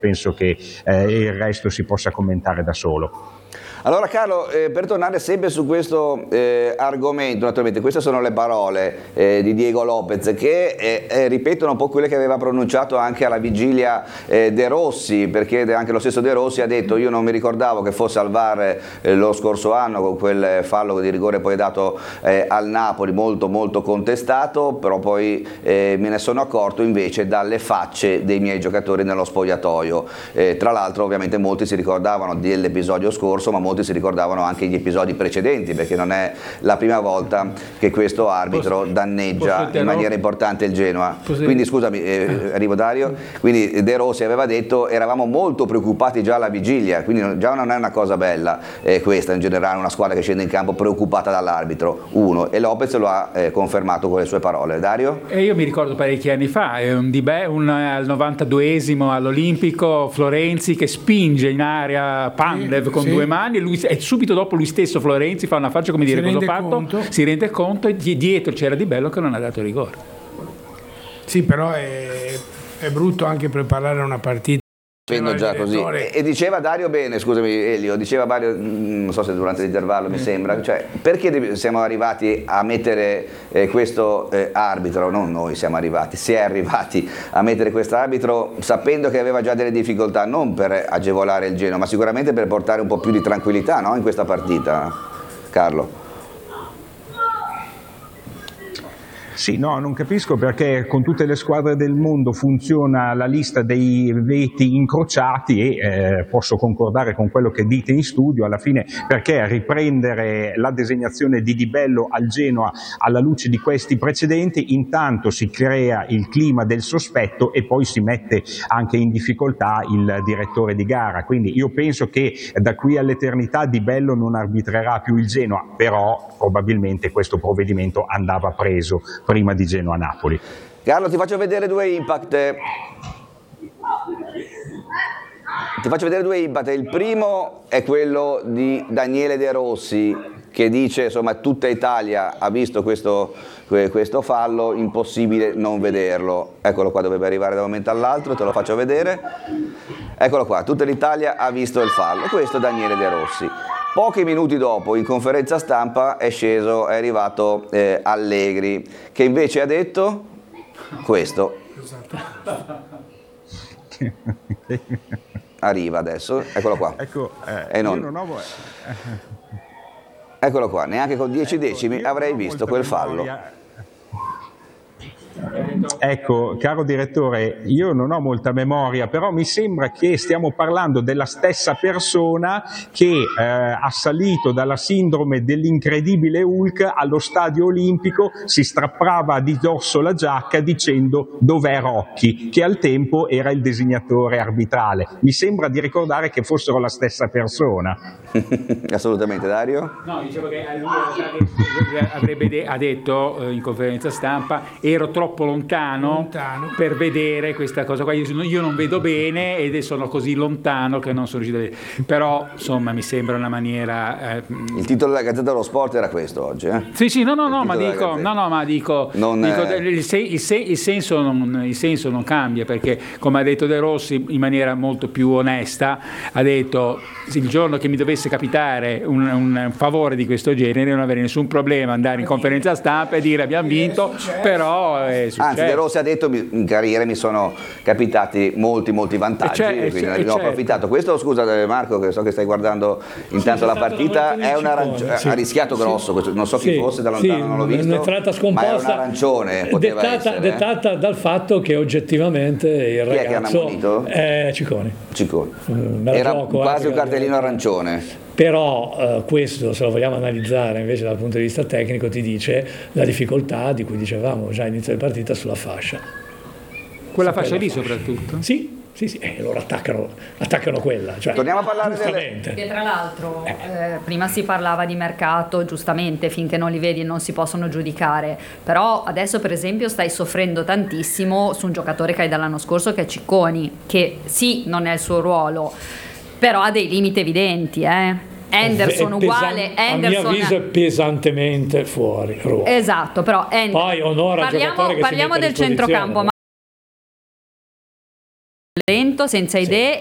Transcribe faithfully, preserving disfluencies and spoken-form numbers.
penso che eh, il resto si possa commentare da solo. Allora Carlo, eh, per tornare sempre su questo eh, argomento, naturalmente queste sono le parole eh, di Diego Lopez che eh, eh, ripetono un po' quelle che aveva pronunciato anche alla vigilia eh, De Rossi, perché anche lo stesso De Rossi ha detto: io non mi ricordavo che fosse al V A R eh, lo scorso anno con quel fallo di rigore poi dato eh, al Napoli, molto molto contestato, però poi eh, me ne sono accorto invece dalle facce dei miei giocatori nello spogliatoio. Eh, tra l'altro ovviamente molti si ricordavano dell'episodio scorso, ma molti si ricordavano anche gli episodi precedenti, perché non è la prima volta che questo arbitro posso, danneggia posso in maniera importante il Genoa. Posso Quindi scusami, eh, arrivo Dario, quindi De Rossi aveva detto: eravamo molto preoccupati già alla vigilia, quindi già non è una cosa bella eh, questa in generale, una squadra che scende in campo preoccupata dall'arbitro, uno, e Lopez lo ha eh, confermato con le sue parole. Dario? E io mi ricordo parecchi anni fa, un, un, al novantaduesimo all'Olimpico, Florenzi che spinge in area Pandev con sì. due mani, lui, e subito dopo lui stesso Florenzi fa una faccia come dire: cosa ho fatto, conto. si rende conto, e dietro c'era Di Bello che non ha dato rigore. Sì, però è, è brutto anche preparare una partita. Già così. E, e diceva Dario bene, scusami Elio, diceva Dario, non so se durante l'intervallo mi sembra, cioè perché siamo arrivati a mettere eh, questo eh, arbitro, non noi siamo arrivati, si è arrivati a mettere questo arbitro sapendo che aveva già delle difficoltà, non per agevolare il Genoa, ma sicuramente per portare un po' più di tranquillità, no, in questa partita, Carlo? Sì, no, non capisco perché con tutte le squadre del mondo funziona la lista dei veti incrociati e eh, posso concordare con quello che dite in studio, alla fine perché riprendere la designazione di Di Bello al Genoa alla luce di questi precedenti, intanto si crea il clima del sospetto e poi si mette anche in difficoltà il direttore di gara, quindi io penso che da qui all'eternità Di Bello non arbitrerà più il Genoa, però probabilmente questo provvedimento andava preso prima di Genoa-Napoli. Carlo, ti faccio vedere due impact. Ti faccio vedere due impact. Il primo è quello di Daniele De Rossi, che dice: insomma, tutta Italia ha visto questo, questo fallo, impossibile non vederlo. Eccolo qua, dovrebbe arrivare da un momento all'altro, te lo faccio vedere. Eccolo qua, tutta l'Italia ha visto il fallo. Questo è Daniele De Rossi. Pochi minuti dopo, in conferenza stampa, è sceso, è arrivato eh, Allegri, che invece ha detto questo. Arriva adesso, eccolo qua. Ecco, eh, e non... io non ho... Eccolo qua, neanche con dieci ecco, decimi avrei visto quel fallo. Memoria. Ecco, caro direttore, io non ho molta memoria, però mi sembra che stiamo parlando della stessa persona che eh, ha salito dalla sindrome dell'incredibile Hulk allo stadio olimpico, si strappava di dosso la giacca dicendo dov'è Rocchi, che al tempo era il designatore arbitrale. Mi sembra di ricordare che fossero la stessa persona. Assolutamente. Dario? No, dicevo che lui avrebbe de- ha detto eh, in conferenza stampa: ero troppo lontano, lontano per vedere questa cosa qua, io, io non vedo bene ed sono così lontano che non sono riuscito a vedere, però insomma mi sembra una maniera eh, il titolo della Gazzetta dello Sport era questo oggi, eh? Sì sì, no no no ma dico, no no ma dico, non dico è... il, se, il, se, il, senso non, il senso non cambia, perché come ha detto De Rossi in maniera molto più onesta, ha detto: il giorno che mi dovesse capitare un, un favore di questo genere non avere nessun problema andare in conferenza stampa e dire abbiamo vinto, però è successo. Anzi, De Rossi ha detto: in carriera mi sono capitati molti molti vantaggi, e quindi ne abbiamo approfittato. Questo, scusa Marco, che so che stai guardando intanto la partita, è un arancione, sì, ha rischiato grosso, questo, non so chi sì, fosse da lontano, sì, non l'ho visto, un'entrata scomposta, ma era un arancione, poteva dettata, essere, dettata eh? dal fatto che oggettivamente il Chi ragazzo è che ha è Cicconi. Cicconi. Mm, era gioco, quasi un cartellino arancione. Però eh, questo, se lo vogliamo analizzare invece dal punto di vista tecnico, ti dice la difficoltà di cui dicevamo già all'inizio della partita sulla fascia. Quella fascia lì soprattutto? Sì, sì, sì, e loro attaccano, attaccano quella. Cioè, torniamo a parlare delle... Che tra l'altro eh, prima si parlava di mercato, giustamente, finché non li vedi non si possono giudicare, però adesso per esempio stai soffrendo tantissimo su un giocatore che hai dall'anno scorso, che è Cicconi, che sì, non è il suo ruolo, però ha dei limiti evidenti, eh. Henderson uguale, Henderson, a mio avviso è pesantemente fuori ruolo. Esatto, però Poi onora parliamo, giocatore che parliamo si del centrocampo, ma lento, senza idee